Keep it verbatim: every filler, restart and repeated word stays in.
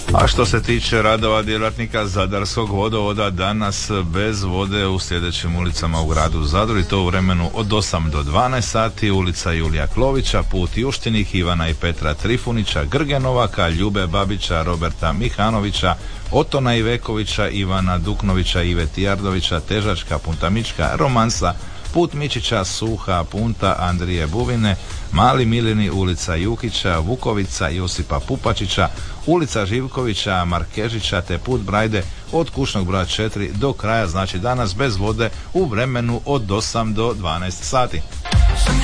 A što se tiče radova djelatnika Zadarskog vodovoda, danas bez vode u sljedećim ulicama u gradu Zadru, i to u vremenu od osam do dvanaest sati: ulica Julija Klovića, put Juštinih, Ivana i Petra Trifunića, Grge Novaka, Ljube Babića, Roberta Mihanovića, Otona Ivekovića, Ivana Duknovića, Ive Tijardovića, Težačka, Puntamička, Romansa, put Mičića, Suha, Punta, Andrije Buvine, Mali Milini, ulica Jukića, Vukovica, Josipa Pupačića, ulica Živkovića, Markežića, te put Brajde od kućnog broja četiri do kraja, znači danas bez vode u vremenu od osam do dvanaest sati.